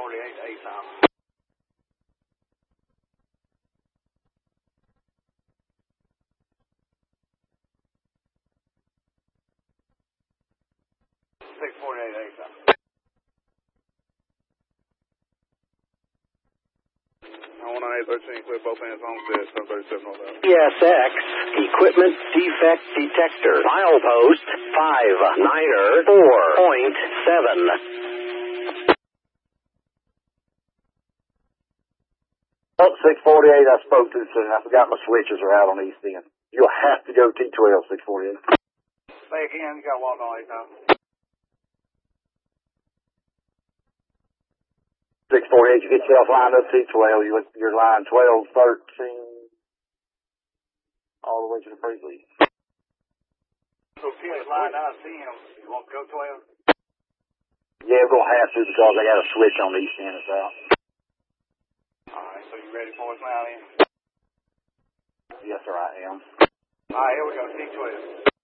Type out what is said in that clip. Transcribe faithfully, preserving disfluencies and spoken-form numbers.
forty-eight, A Tom. six forty-eight, A Tom. one nine eight thirteen, clear both hands on set, seven thirty-seven on that. E S X, Equipment Defect Detector, milepost five niner four point seven. Oh, six forty-eight, I spoke too soon. I forgot my switches are out on East End. You'll have to go T twelve, six forty-eight. Say again, you got one on A Tom. six forty-eight, you get yourself lined up T twelve. You, you're line twelve, thirteen, all the way to the pre-lead. So if you line out ten, you won't go twelve? Yeah, we're going to have to because I got a switch on the East End as well. Alright, so you ready for us now then? Yes, sir, I am. Alright, here we go, T twelve.